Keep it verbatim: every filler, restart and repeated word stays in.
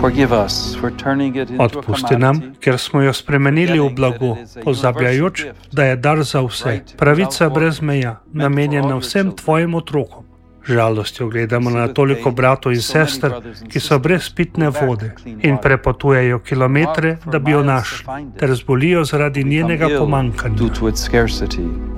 Odpusti nam, ker smo jo spremenili v blago, pozabljajoč, da je dar za vse, pravica brez meja, namenjena vsem tvojim otrokom. Žalostjo gledamo na toliko bratov in sester, ki so brez pitne vode in prepotujejo kilometre, da bi jo našli, ter zbolijo zaradi njenega pomanjkanja.